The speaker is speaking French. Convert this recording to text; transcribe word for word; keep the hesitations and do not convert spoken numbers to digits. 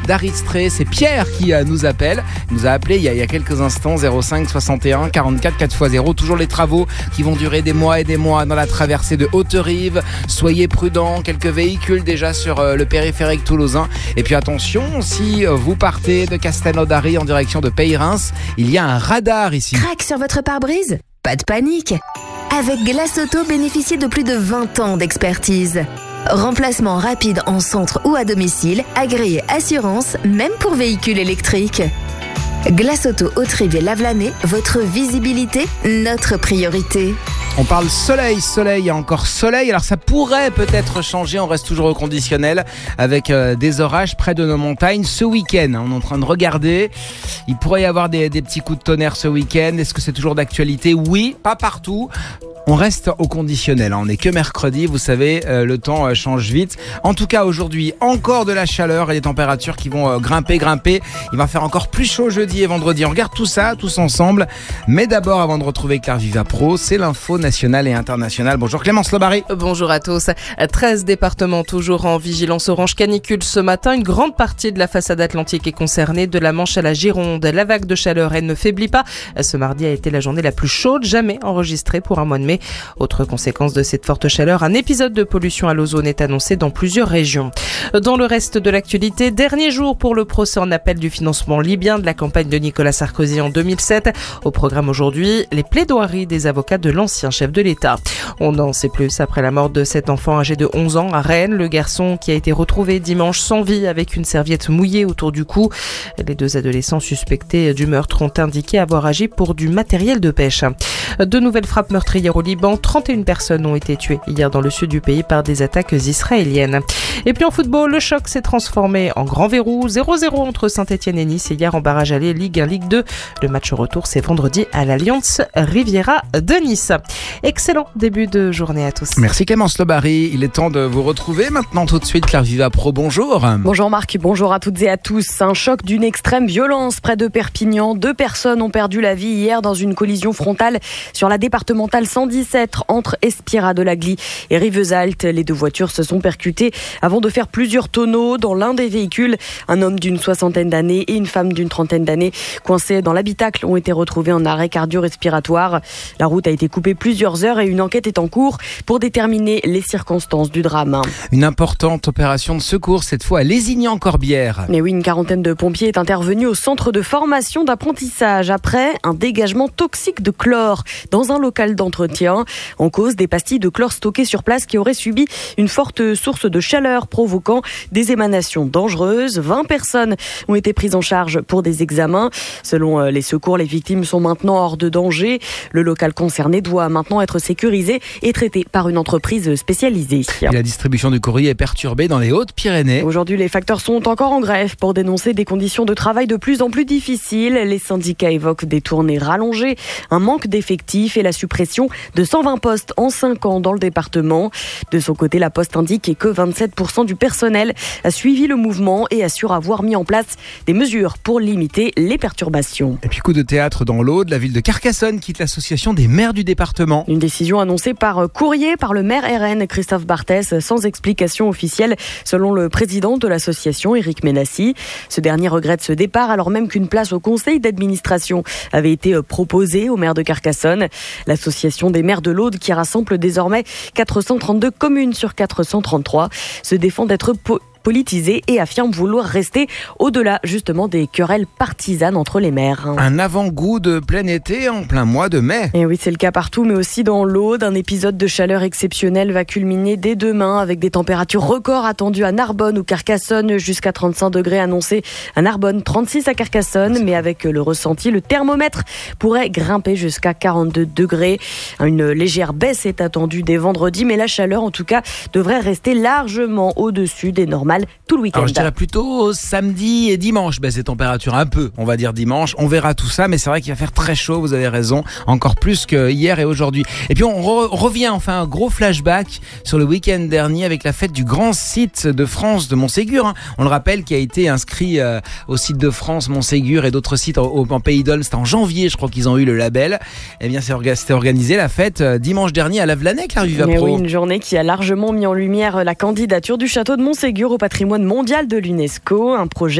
d'Aristré. C'est Pierre qui euh, nous appelle. Il nous a appelé il y a, il y a quelques instants, zéro cinq soixante et un quarante-quatre quatre fois zéro. Toujours les travaux qui vont durer des mois et des mois dans la traversée de Haute-Rive. Soyez prudents, quelques véhicules déjà sur euh, le périphérique toulousain. Et puis attention, si euh, vous partez de Castelnaudary en direction de Peyreims, il y a un radar ici. Crac sur votre pare-brise ? Pas de panique. Avec Glace Auto, bénéficiez de plus de vingt ans d'expertise. Remplacement rapide en centre ou à domicile, agréé assurance, même pour véhicules électriques. Glace Auto Haute-Rive et Lavelanet, votre visibilité, notre priorité. On parle soleil, soleil et encore soleil. Alors ça pourrait peut-être changer, on reste toujours au conditionnel avec euh, des orages près de nos montagnes ce week-end. On est en train de regarder, il pourrait y avoir des, des petits coups de tonnerre ce week-end. Est-ce que c'est toujours d'actualité ? Oui, pas partout. On reste au conditionnel, on n'est que mercredi, vous savez, euh, le temps euh, change vite. En tout cas, aujourd'hui, encore de la chaleur et des températures qui vont euh, grimper, grimper. Il va faire encore plus chaud jeudi et vendredi. On regarde tout ça, tous ensemble. Mais d'abord, avant de retrouver Claire Vivapro, c'est l'info nationale et internationale. Bonjour Clémence Lobary. Bonjour à tous. treize départements toujours en vigilance orange canicule ce matin. Une grande partie de la façade atlantique est concernée, de la Manche à la Gironde. La vague de chaleur, elle ne faiblit pas. Ce mardi a été la journée la plus chaude jamais enregistrée pour un mois de mai. Autre conséquence de cette forte chaleur, un épisode de pollution à l'ozone est annoncé dans plusieurs régions. Dans le reste de l'actualité, dernier jour pour le procès en appel du financement libyen de la campagne de Nicolas Sarkozy en deux mille sept. Au programme aujourd'hui, les plaidoiries des avocats de l'ancien chef de l'État. On en sait plus après la mort de cet enfant âgé de onze ans à Rennes. Le garçon qui a été retrouvé dimanche sans vie avec une serviette mouillée autour du cou. Les deux adolescents suspectés du meurtre ont indiqué avoir agi pour du matériel de pêche. De nouvelles frappes meurtrières au Liban. trente et une personnes ont été tuées hier dans le sud du pays par des attaques israéliennes. Et puis en football, le choc s'est transformé en grand verrou. zéro zéro entre Saint-Etienne et Nice. Et hier en barrage aller Ligue un, Ligue deux. Le match retour, c'est vendredi à l'Alliance Riviera de Nice. Excellent début de journée à tous. Merci Clémence Lobary. Il est temps de vous retrouver maintenant tout de suite. Claire Vivapro, bonjour. Bonjour Marc, bonjour à toutes et à tous. Un choc d'une extrême violence près de Perpignan. Deux personnes ont perdu la vie hier dans une collision frontale sur la départementale cent dix-sept entre Espira de Lagly et Rivesaltes. Les deux voitures se sont percutées avant de faire plusieurs tonneaux. Dans l'un des véhicules, un homme d'une soixantaine d'années et une femme d'une trentaine d'années coincés dans l'habitacle ont été retrouvés en arrêt cardio-respiratoire. La route a été coupée plusieurs heures et une enquête est en cours pour déterminer les circonstances du drame. Une importante opération de secours, cette fois à Lézignan-Corbière. Mais oui, une quarantaine de pompiers est intervenue au centre de formation d'apprentissage après un dégagement toxique de chlore dans un local d'entretien. En cause, des pastilles de chlore stockées sur place qui auraient subi une forte source de chaleur provoquant des émanations dangereuses. vingt personnes ont été prises en charge pour des examens. Selon les secours, les victimes sont maintenant hors de danger. Le local concerné doit maintenant être sécurisé et traité par une entreprise spécialisée. Et la distribution du courrier est perturbée dans les Hautes-Pyrénées. Aujourd'hui, les facteurs sont encore en grève pour dénoncer des conditions de travail de plus en plus difficiles. Les syndicats évoquent des tournées rallongées, un manque d'effectifs et la suppression de cent vingt postes en cinq ans dans le département. De son côté, la Poste indique que vingt-sept pour cent du personnel a suivi le mouvement et assure avoir mis en place des mesures pour limiter les perturbations. Et puis coup de théâtre dans l'Aude, la ville de Carcassonne quitte l'association des maires du département. Une décision annoncée par courrier par le maire R N Christophe Barthès sans explication officielle selon le président de l'association Éric Ménassi. Ce dernier regrette ce départ alors même qu'une place au conseil d'administration avait été proposée au maire de Carcassonne. L'association des maires de l'Aude qui rassemble désormais quatre cent trente-deux communes sur quatre cent trente-trois se défend d'être po- politisé et affirme vouloir rester au-delà justement des querelles partisanes entre les maires. Un avant-goût de plein été en plein mois de mai. Et oui, c'est le cas partout, mais aussi dans l'Aude. Un épisode de chaleur exceptionnel va culminer dès demain avec des températures records attendues à Narbonne ou Carcassonne, jusqu'à trente-cinq degrés annoncés à Narbonne, trente-six à Carcassonne, mais avec le ressenti, le thermomètre pourrait grimper jusqu'à quarante-deux degrés. Une légère baisse est attendue dès vendredi, mais la chaleur en tout cas devrait rester largement au-dessus des normales tout le week-end. Alors je dirais plutôt samedi et dimanche, baisse des températures un peu, on va dire dimanche, on verra tout ça, mais c'est vrai qu'il va faire très chaud, vous avez raison, encore plus que hier et aujourd'hui. Et puis on re- revient, enfin un gros flashback sur le week-end dernier avec la fête du grand site de France de Montségur, hein. On le rappelle, qui a été inscrit euh, au site de France, Montségur et d'autres sites en, en Pays d'Aulne, c'était en janvier, je crois qu'ils ont eu le label. Eh bien c'est orga- c'était organisé la fête euh, dimanche dernier à Lavelanet, Claire Vivapro. Oui, une journée qui a largement mis en lumière la candidature du château de Montségur au patrimoine mondial de l'UNESCO, un projet